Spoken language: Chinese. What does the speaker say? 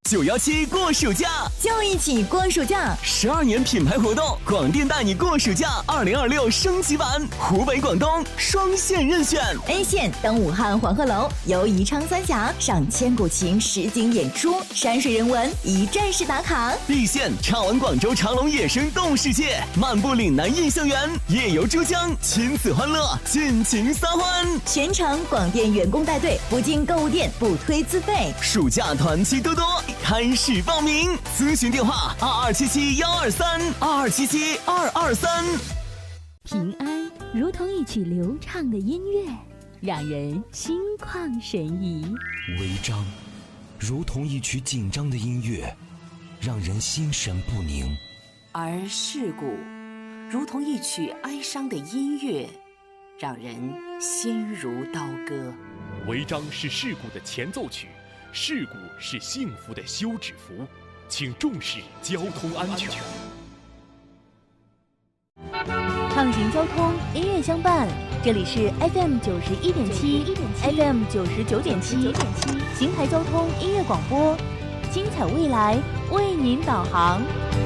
917过暑假， 就一起过暑假。 12年品牌活动，广电带你过暑假2026升级版，湖北、广东双线任选。 A 线登武汉黄鹤楼，游宜昌三峡，上千古情实景演出，山水人文一站式打卡。 B 线畅玩广州长隆野生动物世界，漫步岭南印象园，夜游珠江，亲子欢乐，尽情撒欢。 全程广电员工带队，不进购物店，不推自费。 暑假团期多多，开始报名，咨询电话2277-123，2277-223。 平安如同一曲流畅的音乐，让人心旷神怡； 违章如同一曲紧张的音乐，让人心神不宁； 而事故如同一曲哀伤的音乐，让人心如刀割。 违章是事故的前奏曲，事故是幸福的休止符，请重视交通安全。 畅行交通，音乐相伴，这里是 FM 91.7 ，FM 99.7，邢台交通音乐广播，精彩未来为您导航。